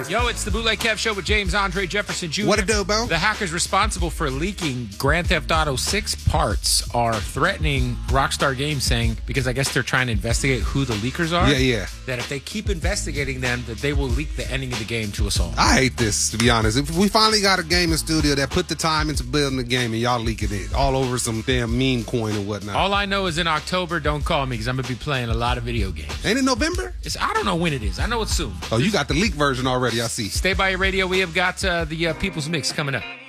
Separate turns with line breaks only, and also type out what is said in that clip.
Yo, it's the Bootleg Kev Show with James Andre Jefferson Jr.
What it do, Bo?
The hackers responsible for leaking Grand Theft Auto 6 parts are threatening Rockstar Games, saying, because I guess they're trying to investigate who the leakers are,
Yeah.
that if they keep investigating them, that they will leak the ending of the game to us all.
I hate this, to be honest. If we finally got a gaming studio that put the time into building the game and y'all leaking it all over some damn meme coin and whatnot.
All I know is in October, don't call me because I'm going to be playing a lot of video games.
Ain't it November?
I don't know when it is. I know it's soon.
Oh, you got the leak version already, I see.
Stay by your radio. We have got the People's Mix coming up.